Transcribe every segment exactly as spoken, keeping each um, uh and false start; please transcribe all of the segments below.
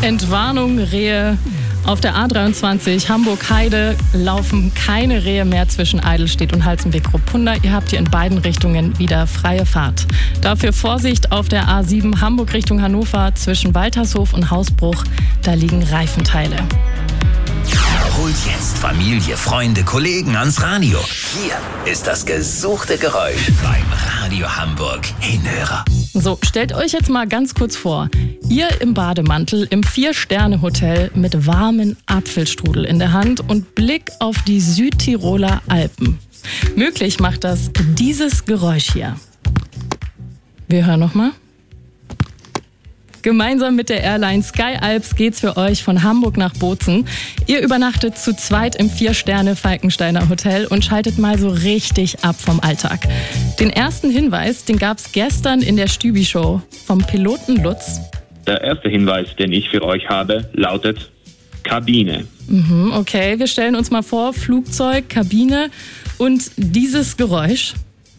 Entwarnung, Rehe. Auf der A dreiundzwanzig Hamburg-Heide laufen keine Rehe mehr zwischen Eidelstedt und Halzenbeck-Ruppunda. Ihr habt hier in beiden Richtungen wieder freie Fahrt. Dafür Vorsicht auf der A sieben Hamburg Richtung Hannover zwischen Waltershof und Hausbruch. Da liegen Reifenteile. Holt jetzt Familie, Freunde, Kollegen ans Radio. Hier ist das gesuchte Geräusch beim Radio Hamburg Hinhörer. So, stellt euch jetzt mal ganz kurz vor, ihr im Bademantel im Vier-Sterne-Hotel mit warmen Apfelstrudel in der Hand und Blick auf die Südtiroler Alpen. Möglich macht das dieses Geräusch hier. Wir hören nochmal. Gemeinsam mit der Airline Sky Alps geht's für euch von Hamburg nach Bozen. Ihr übernachtet zu zweit im Vier-Sterne-Falkensteiner Hotel und schaltet mal so richtig ab vom Alltag. Den ersten Hinweis, den gab's gestern in der Stübi-Show vom Piloten Lutz. Der erste Hinweis, den ich für euch habe, lautet Kabine. Mhm, okay, wir stellen uns mal vor, Flugzeug, Kabine und dieses Geräusch.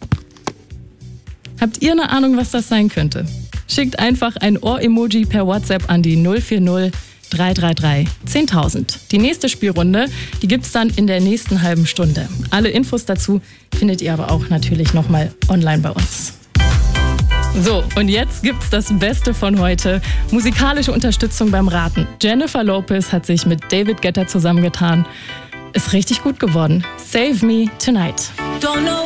Habt ihr eine Ahnung, was das sein könnte? Schickt einfach ein Ohr-Emoji per WhatsApp an die null vier null drei drei drei zehntausend. Die nächste Spielrunde, die gibt's dann in der nächsten halben Stunde. Alle Infos dazu findet ihr aber auch natürlich nochmal online bei uns. So, und jetzt gibt's das Beste von heute. Musikalische Unterstützung beim Raten. Jennifer Lopez hat sich mit David Guetta zusammengetan. Ist richtig gut geworden. Save Me Tonight. Don't know